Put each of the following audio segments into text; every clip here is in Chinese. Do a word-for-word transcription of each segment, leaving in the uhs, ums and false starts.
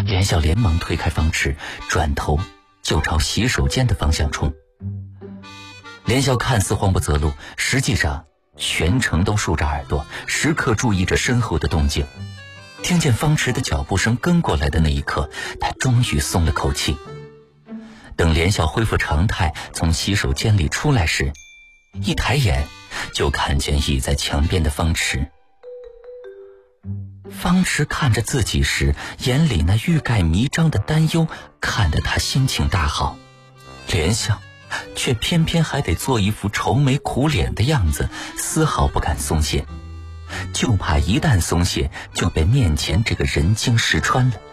连笑连忙推开方池，转头就朝洗手间的方向冲。连笑看似慌不择路，实际上全程都竖着耳朵，时刻注意着身后的动静。听见方池的脚步声跟过来的那一刻，他终于松了口气。等连笑恢复常态从洗手间里出来时，一抬眼就看见倚在墙边的方池。方池看着自己时，眼里那欲盖弥彰的担忧看得他心情大好，连笑却偏偏还得做一副愁眉苦脸的样子，丝毫不敢松懈，就怕一旦松懈就被面前这个人精识穿了。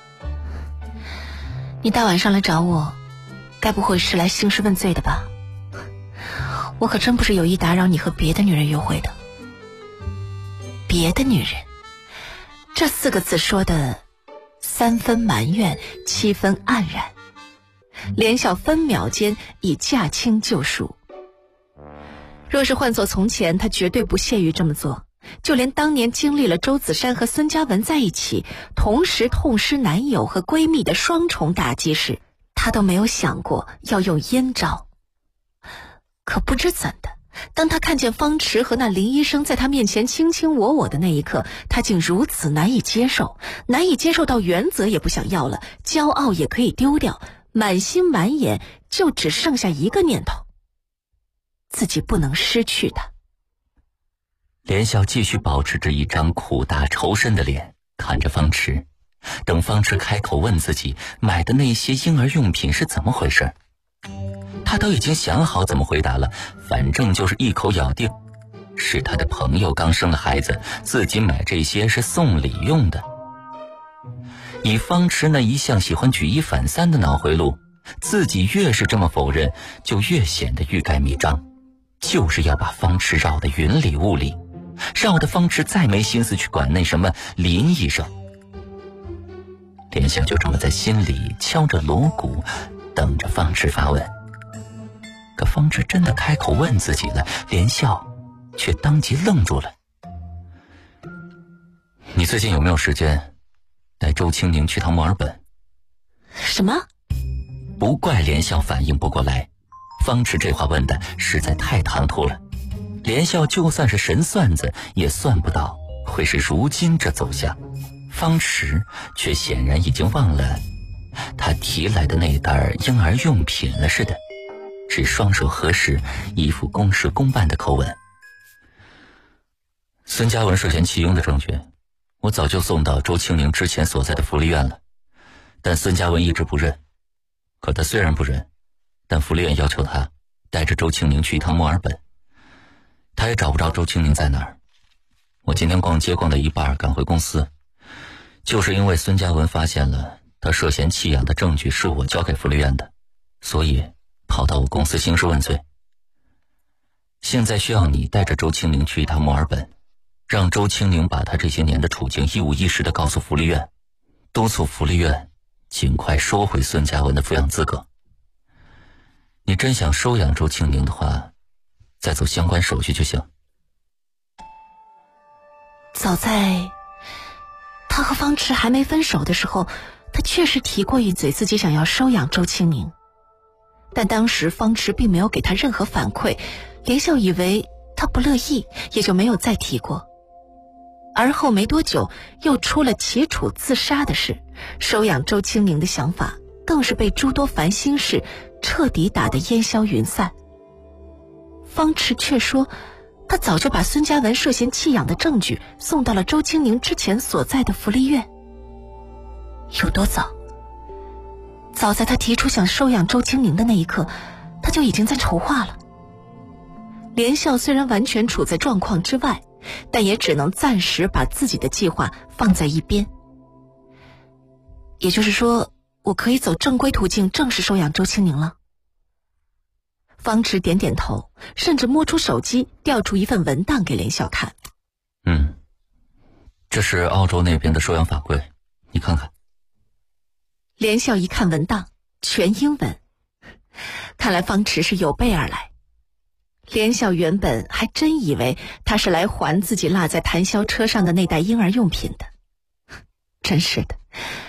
你大晚上来找我，该不会是来兴师问罪的吧？我可真不是有意打扰你和别的女人约会的。别的女人，这四个字说的三分埋怨，七分黯然。连笑分秒间已驾轻就熟。若是换作从前，他绝对不屑于这么做。就连当年经历了周子珊和孙嘉文在一起，同时痛失男友和闺蜜的双重打击时，他都没有想过要用阴招。可不知怎的，当他看见方池和那林医生在他面前卿卿我我的那一刻，他竟如此难以接受，难以接受到原则也不想要了，骄傲也可以丢掉，满心满眼就只剩下一个念头：自己不能失去他。 连笑继续保持着一张苦大仇深的脸看着方池，等方池开口问自己买的那些婴儿用品是怎么回事，他都已经想好怎么回答了，反正就是一口咬定是他的朋友刚生了孩子，自己买这些是送礼用的。以方池那一向喜欢举一反三的脑回路，自己越是这么否认，就越显得欲盖弥彰，就是要把方池绕得云里雾里，绕得方池再没心思去管那什么林医生。连笑就这么在心里敲着锣鼓，等着方池发问。可方池真的开口问自己了，连笑却当即愣住了。你最近有没有时间带周清宁去趟墨尔本？ 什么？ 不怪连笑反应不过来，方池这话问的实在太唐突了，连笑就算是神算子也算不到会是如今这走向。方池却显然已经忘了他提来的那袋婴儿用品了似的，只双手合十，一副公事公办的口吻。孙嘉文涉嫌弃婴的证据我早就送到周清宁之前所在的福利院了，但孙嘉文一直不认。可他虽然不认，但福利院要求他带着周清宁去一趟墨尔本，他也找不着周清宁在哪儿。我今天逛街逛到一半赶回公司，就是因为孙嘉文发现了他涉嫌弃养的证据是我交给福利院的，所以跑到我公司兴师问罪。现在需要你带着周清宁去一趟墨尔本，让周清宁把他这些年的处境一五一十地告诉福利院，督促福利院尽快收回孙嘉文的抚养资格。你真想收养周清宁的话，再走相关手续就行。 早在他和方池还没分手的时候，他确实提过一嘴自己想要收养周清宁，但当时方池并没有给他任何反馈，连笑以为他不乐意，也就没有再提过。而后没多久又出了齐楚自杀的事，收养周清宁的想法更是被诸多烦心事彻底打得烟消云散。方池却说他早就把孙嘉文涉嫌弃养的证据送到了周清宁之前所在的福利院。有多早？早在他提出想收养周清宁的那一刻，他就已经在筹划了。连笑虽然完全处在状况之外，但也只能暂时把自己的计划放在一边。也就是说，我可以走正规途径正式收养周清宁了。方池点点头，甚至摸出手机调出一份文档给连笑看。 嗯，这是澳洲那边的收养法规，你看看。 连笑一看文档，全英文，看来方池是有备而来。连笑原本还真以为他是来还自己落在谈销车上的那袋婴儿用品的，真是的，